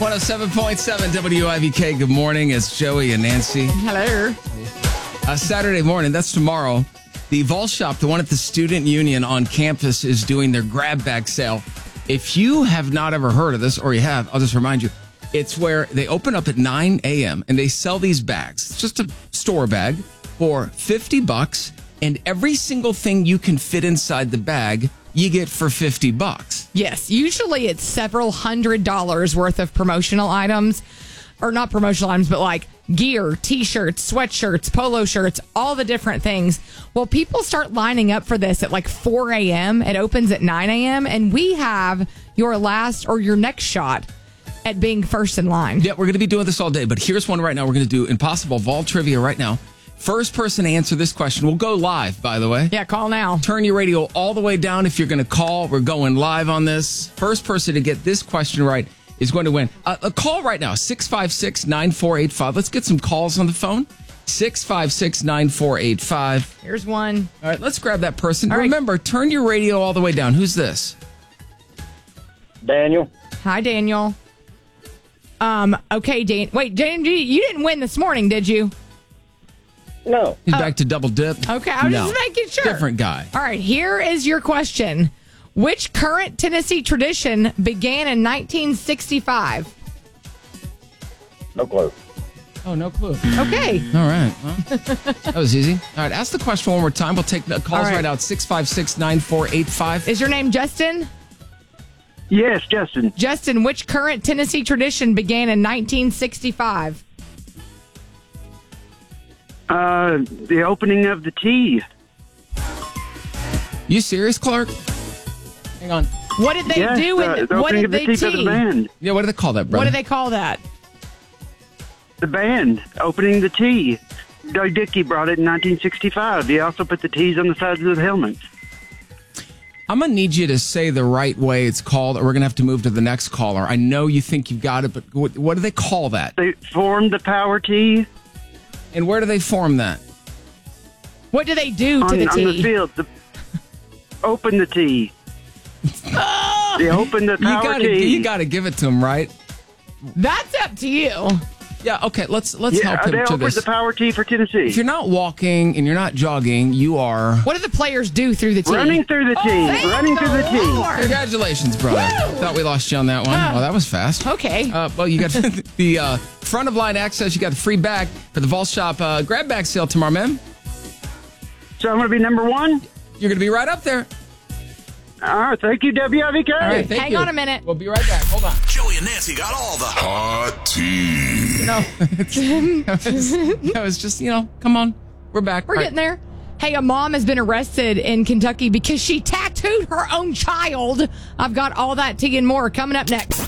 107.7 WIVK. Good morning. It's Joey and Nancy. Hello. Saturday morning, that's tomorrow. The Vol Shop, the one at the Student Union on campus, is doing their grab bag sale. If you have not ever heard of this, or you have, I'll just remind you. It's where they open up at 9 a.m. and they sell these bags. It's just a store bag for $50, and every single thing you can fit inside the bag, you get for $50. Yes, usually it's several $100s worth of promotional items, or not promotional items, but like gear, t-shirts, sweatshirts, polo shirts, all the different things. Well, people start lining up for this at like 4 a.m. It opens at 9 a.m. and we have your last or your next shot at being first in line. Yeah, we're going to be doing this all day, but here's one right now. We're going to do Impossible Vol Trivia right now. First person to answer this question will go live, by the way. Yeah, call now. Turn your radio all the way down if you're going to call. We're going live on this. First person to get this question right is going to win. A call right now, 656-9485. Let's get some calls on the phone. 656-9485. Here's one. All right, let's grab that person. All right. Remember, turn your radio all the way down. Who's this? Daniel. Hi, Daniel. Okay, Dan. Wait, Dan, you didn't win this morning, did you? No. He's back to double dip. Okay, I was just making sure. Different guy. All right, here is your question. Which current Tennessee tradition began in 1965? No clue. Oh, no clue. Okay. All right. Well, that was easy. All right, ask the question one more time. We'll take the calls right out. 656-9485. Is your name Justin? Yes, Justin. Justin, which current Tennessee tradition began in 1965? The opening of the tee. You serious, Clark? Hang on. What did they do? The What opening did of the they tee for the tee? band. Yeah, what do they call that, brother? What do they call that? The band opening the tee. Doug Dickey brought it in 1965. He also put the tees on the sides of the helmets. I'm going to need you to say the right way it's called, or we're going to have to move to the next caller. I know you think you've got it, but what do they call that? They formed the power tee. And where do they form that? What do they do to on the tee? the field. Open the tee. They open the power tee. You got to give it to them, right? That's up to you. Yeah, okay, let's help They him to opened this. the power tee for Tennessee. If you're not walking and you're not jogging, you are... What do the players do through the tee? Running through the tee. Running through the tee. Congratulations, brother. Woo! Thought we lost you on that one. Well, that was fast. Okay. Well, you got the front of line access. You got the free bag for the Vol Shop grab bag sale tomorrow, man. So I'm going to be number one? You're going to be right up there. All right, thank you, WIVK. All right, thank Hang you. on a minute. We'll be right back. Hold on. Joey and Nancy got all the hot tea. No, it was just, come on. We're back. We're getting there. Hey, a mom has been arrested in Kentucky because she tattooed her own child. I've got all that tea and more coming up next.